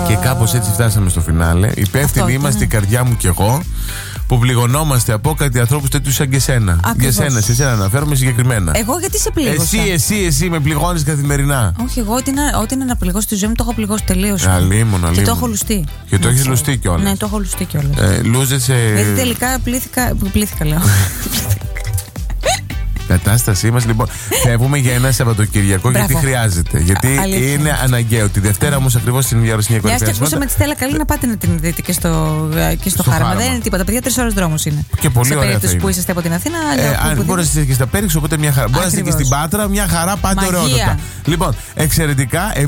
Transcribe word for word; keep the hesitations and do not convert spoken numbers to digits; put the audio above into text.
Και κάπως έτσι φτάσαμε στο φινάλε. Υπεύθυνοι είμαστε, ναι. Η καρδιά μου και εγώ, που πληγωνόμαστε από κάτι ανθρώπους τέτοιους σαν και εσένα. Για σένα, σε εσένα αναφέρομαι συγκεκριμένα. Εγώ γιατί σε πλήγωσα? Εσύ, εσύ, εσύ με πληγώνεις καθημερινά. Όχι, εγώ ό,τι να, ό,τι να πληγώσω στη ζωή μου το έχω πληγώσει τελείως. Αλίμονο, αλίμονο. Και το έχω λουστεί. Και το έχεις λουστεί κιόλας. Ναι, το έχω λουστεί κιόλας. Ε, λούζεσαι. Γιατί τελικά πλήθηκα. Πλήθηκα, λέω. Κατάστασή μας, λοιπόν. Φεύγουμε για ένα Σαββατοκυριακό. Μπράβο. Γιατί χρειάζεται. Γιατί αλήθεια. Είναι αναγκαίο. Τη Δευτέρα όμως ακριβώς στην ίδια ώρα στην Κορυφαία. Μια και ακούσαμε τη Στέλλα Καλή, να πάτε να την δείτε και στο, και στο, στο Χάραμα. Δεν είναι τίποτα. Παιδιά, τρεις ώρες δρόμος είναι. Και πολύ σε ωραία. Σε περίπτωση που είσαστε από την Αθήνα. Ε, αν μπορεί να είστε και στα Πέριξ, οπότε μια χαρά. Μπορεί να είστε και στην Πάτρα, μια χαρά, πάτε ωραιότατα. Λοιπόν, εξαιρετικά.